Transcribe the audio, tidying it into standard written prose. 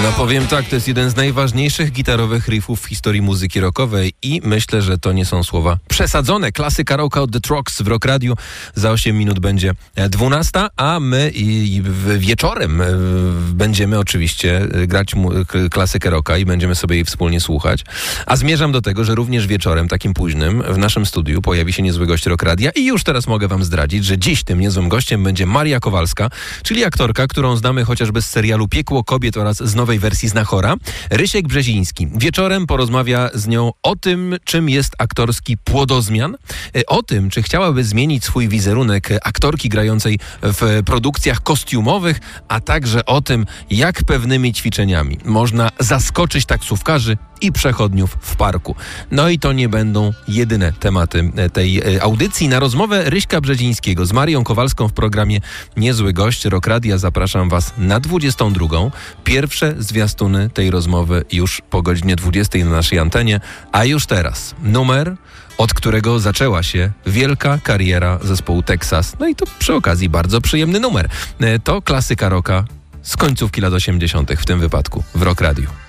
No powiem tak, to jest jeden z najważniejszych gitarowych riffów w historii muzyki rockowej i myślę, że to nie są słowa przesadzone. Klasyka rocka od The Trucks w Rock Radio. Za 8 minut będzie 12, a my wieczorem będziemy oczywiście grać klasykę rocka i będziemy sobie jej wspólnie słuchać. A zmierzam do tego, że również wieczorem, takim późnym, w naszym studiu pojawi się niezły gość Rock Radia i już teraz mogę wam zdradzić, że dziś tym niezłym gościem będzie Maria Kowalska, czyli aktorka, którą znamy chociażby z serialu Piekło Kobiet oraz z nowej wersji Znachora. Rysiek Brzeziński. Wieczorem porozmawia z nią o tym, czym jest aktorski płodozmian, o tym, czy chciałaby zmienić swój wizerunek aktorki grającej w produkcjach kostiumowych, a także o tym, jak pewnymi ćwiczeniami można zaskoczyć taksówkarzy i przechodniów w parku. No i to nie będą jedyne tematy tej audycji. Na rozmowę Ryśka Brzezińskiego z Marią Kowalską w programie Niezły Gość Rock Radia zapraszam was na 22. Pierwsze zwiastuny tej rozmowy już po godzinie 20 na naszej antenie, a już teraz numer, od którego zaczęła się wielka kariera zespołu Texas. No i to przy okazji bardzo przyjemny numer. To klasyka rocka z końcówki lat 80. w tym wypadku w Rock Radio.